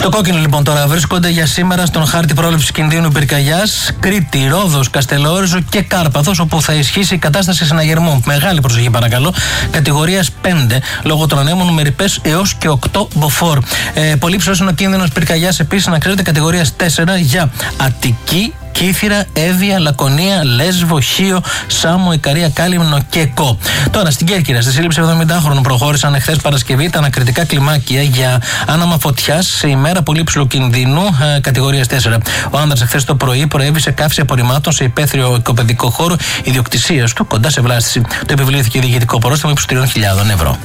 Στο κόκκινο λοιπόν τώρα βρίσκονται για σήμερα στον χάρτη πρόληψης κινδύνου πυρκαγιάς Κρήτη, Ρόδος, Καστελόριζο και Κάρπαθος, όπου θα ισχύσει η κατάσταση συναγερμού. Μεγάλη προσοχή παρακαλώ. Κατηγορίας 5 λόγω των ανέμων με ρηπές έως και 8 μποφόρ. Πολύ ψηλός είναι ο κίνδυνος πυρκαγιάς επίσης, να ξέρετε, κατηγορίας 4 για Αττική, Κύθυρα, Εύβοια, Λακωνία, Λέσβο, Χίο, Σάμο, Ικαρία, Κάλυμνο και Κο. Τώρα στην Κέρκυρα, στη σύλληψη 70χρονων προχώρησαν εχθές Παρασκευή τα ανακριτικά κλιμάκια για άναμα φωτιάς σε ημέρα πολύ ψηλού κινδύνου κατηγορίας 4. Ο άνδρας εχθές το πρωί προέβησε καύση απορριμμάτων σε υπαίθριο οικοπαιδικό χώρο ιδιοκτησίας του κοντά σε Βλάστηση. Το επιβλήθηκε διοικητικό πρόστιμο ύψους 3.000 ευρώ.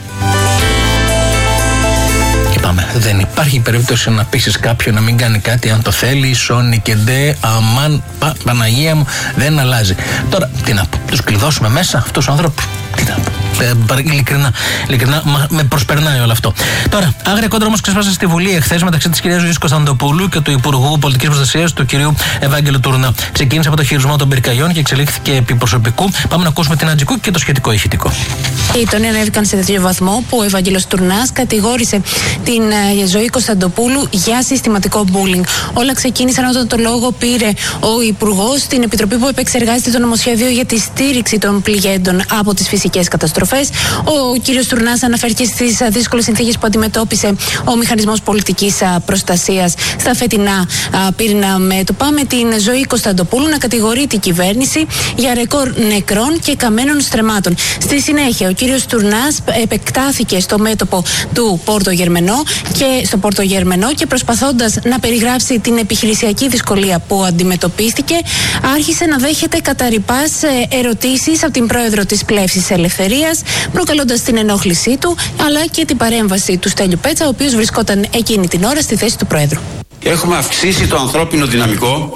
Δεν υπάρχει περίπτωση να πείσεις κάποιον να μην κάνει κάτι αν το θέλει. Σόνι και ντε, αμάν, Παναγία μου, δεν αλλάζει. Τώρα, τι να πω, τους κλειδώσουμε μέσα αυτούς τους ανθρώπους. Τι να πω. Ειλικρινά, με προσπερνάει όλο αυτό. Τώρα, άγρια κόντρα όμως ξεσπάσε στη Βουλή εχθές μεταξύ της κυρίας Ζωής Κωνσταντοπούλου και του Υπουργού Πολιτικής Προστασίας, του κυρίου Ευάγγελου Τουρνά. Ξεκίνησε από το χειρισμό των πυρκαγιών και εξελίχθηκε επί προσωπικού. Πάμε να ακούσουμε την Ατζικού και το σχετικό ηχητικό. Οι τόνοι ανέβηκαν σε τέτοιο βαθμό που ο Ευάγγελος Τουρνάς κατηγόρησε την Ζωή Κωνσταντοπούλου για συστηματικό bullying. Όλα ξεκίνησαν όταν το λόγο πήρε ο Υπουργός στην Επιτροπή που επεξεργάζεται το νομοσχέδιο για τη στήριξη των πληγέντων από τις φυσικές καταστροφές. Ο κύριος Τουρνάς αναφέρθηκε στις δύσκολες συνθήκες που αντιμετώπισε ο Μηχανισμός Πολιτικής Προστασίας στα φετινά πυρηνά μέτωπα, με την Ζωή Κωνσταντοπούλου να κατηγορεί την κυβέρνηση για ρεκόρ νεκρών και καμένων στρεμμάτων. Στη συνέχεια, ο κύριος Τουρνάς επεκτάθηκε στο μέτωπο του Πόρτο Γερμενό και προσπαθώντας να περιγράψει την επιχειρησιακή δυσκολία που αντιμετωπίστηκε, άρχισε να δέχεται κατά ρηπάς ερωτήσεις από την πρόεδρο της Πλεύσης Ελευθερίας, προκαλώντας την ενόχλησή του αλλά και την παρέμβαση του Στέλιου Πέτσα, ο οποίος βρισκόταν εκείνη την ώρα στη θέση του πρόεδρου. Έχουμε αυξήσει το ανθρώπινο δυναμικό.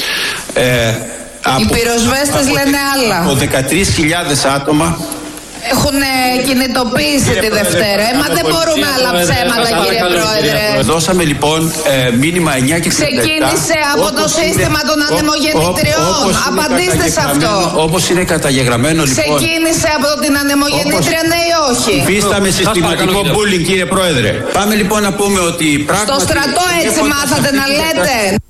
Οι πυροσβέστες λένε άλλα. Από 13.000 άτομα έχουν κινητοποίησει τη Δευτέρα. Μα δεν μπορούμε άλλα ψέματα, κύριε Πρόεδρε. Δώσαμε λοιπόν μήνυμα 9 και 37. Ξεκίνησε από το σύστημα των ανεμογεννητριών. Απαντήστε σε αυτό. Όπως είναι καταγεγραμμένο λοιπόν. Ξεκίνησε από την ανεμογεννήτρια, ναι ή όχι? Υφίσταμε συστηματικό bullying, κύριε Πρόεδρε. Πάμε λοιπόν να πούμε ότι πράγματι. Στο στρατό έτσι μάθατε να λέτε.